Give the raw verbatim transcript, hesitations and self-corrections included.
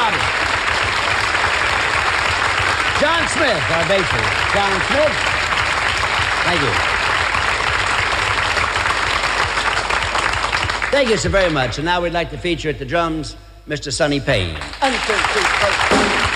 Robbie. John Smith, our bassist. John Smith. Thank you. Thank you so very much. And now we'd like to feature at the drums, Mister Sonny Payne.